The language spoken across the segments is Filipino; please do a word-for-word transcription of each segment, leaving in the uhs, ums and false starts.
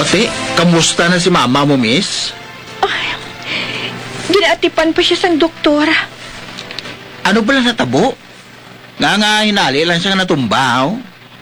Te, kamusta na si mama mo, miss? Ginaatipan pa siya sang doktor. Ano ba lang natabo? Nga nga hinali lang siya natumbaw.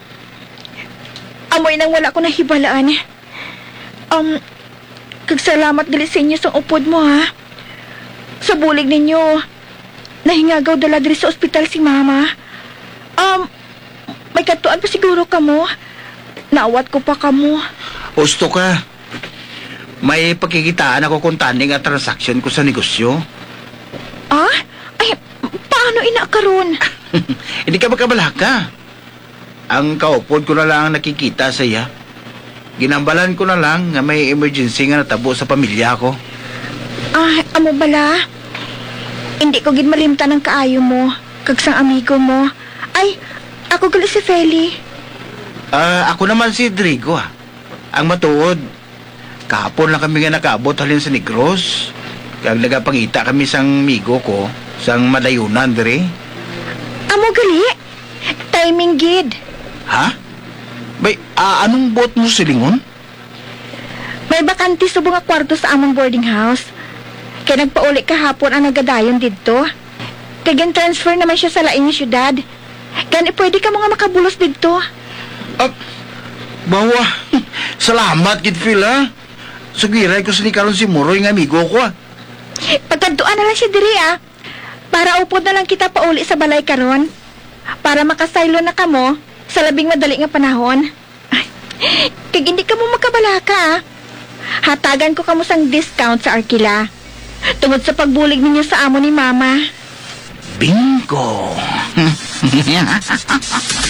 Amoy nang wala ko nahibalaan. Um, kagsalamat gali sa inyo sa upod mo, ha? Sa bulig ninyo, nahingagaw dala diri sa ospital si mama. Um, may katuan pa siguro kamo. Naawat ko pa kamo. Gusto ka. May pagkikitaan ako kung tanding at transaksyon ko sa negosyo. Ah? Ay, paano inakaroon? Hindi ka magkabalaka. Ang kaupod ko na lang ang nakikita sa iya. Ginambalan ko na lang na may emergency nga natabo sa pamilya ko. Ah, amo bala? Hindi ko gid malimtan ang kaayo mo, kag sang amigo mo. Ay, ako gali si Feli. Ah, ako naman si Drigo, ah. Ang matuod. Kahapon lang kami nga nakaabot halin sa Negros. Kag nagapangita kami sang migo ko, sang madayunan dire. Amo gali? Timing gid. Ha? Bay, ah, anong bot mo silingon? May bakante subong nga kwarto sa among boarding house. Kaya nagpauli kahapon ang nagadayon didto. Kaya transfer naman siya sa laing syudad. Kaya pwede ka mo nga makabulos didto. Ah, bawa. Salamat, Kid Phil, ha? Sugiray ko sa ni karon si Moroy nga amigo ko, ah. Pagkantuan na lang siya diri, ah. Para upod na lang kita pauli sa balay karon. Para makasaylo na kamo sa labing madali nga panahon. Kag hindi ka mo makabalaka, ah. Hatagan ko kamo sang discount sa Arkila. Tungod sa pagbulig ninyo sa amo ni Mama. Bingo!